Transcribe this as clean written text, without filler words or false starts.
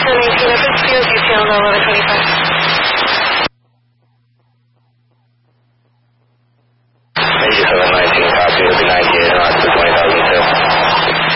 1018 at this field, detail 1125. 2719, copy, it'll be 19.